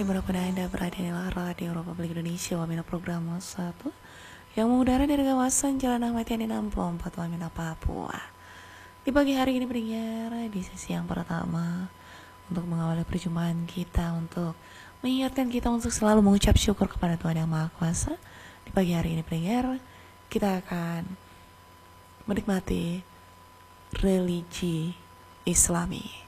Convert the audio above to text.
dimanapun Anda berada, inilah Radio Republik Indonesia, Wamena Program 1 yang mengudara dari kawasan Jalan Ahmad Yani 64 Wamena, Papua. Di pagi hari ini pendengar, di sesi yang pertama untuk mengawali perjumpaan kita, untuk mengingatkan kita untuk selalu mengucap syukur kepada Tuhan Yang Maha Kuasa. Di pagi hari ini pendengar, kita akan menikmati religi Islami.